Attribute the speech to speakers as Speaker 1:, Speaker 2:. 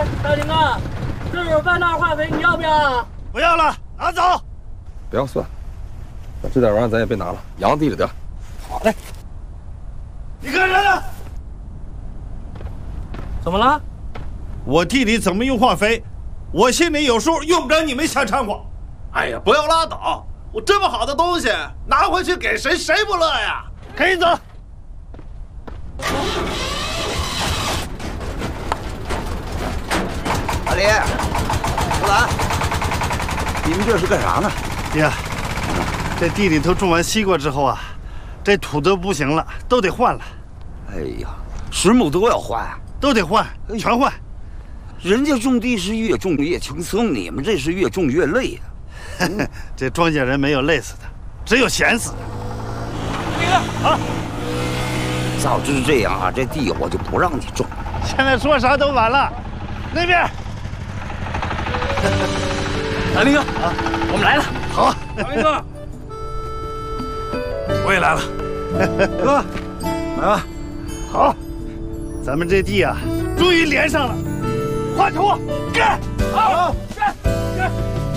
Speaker 1: 哎，大林啊，这有半袋化肥，你要不要啊？
Speaker 2: 不要了，拿走。
Speaker 3: 不要算了，这点玩意儿咱也别拿了，养地里得。
Speaker 2: 好嘞。你干啥呢？
Speaker 1: 怎么了？
Speaker 2: 我地里怎么用化肥，我心里有数，用不着你们瞎掺和。
Speaker 4: 哎呀，不要拉倒！我这么好的东西拿回去给谁，谁不乐呀？
Speaker 2: 赶紧走。
Speaker 5: 阿林、胡兰，你们这是干啥呢？
Speaker 2: 爹，这地里头种完西瓜之后啊，这土都不行了，都得换了。
Speaker 5: 哎呀，石木都要换，
Speaker 2: 都得换，全换。
Speaker 5: 人家种地是越种越轻松，你们这是越种越累呀。
Speaker 2: 这庄稼人没有累死的，只有闲死的。
Speaker 1: 那个
Speaker 2: 啊，
Speaker 5: 早知这样啊，这地我就不让你种。
Speaker 2: 现在说啥都晚了。那边，
Speaker 1: 大林哥啊，我们来了。
Speaker 2: 好，
Speaker 1: 大林哥，
Speaker 2: 我也来了。
Speaker 5: 哥，来吧。
Speaker 2: 好，咱们这地啊，终于连上了。换土，干！好，干！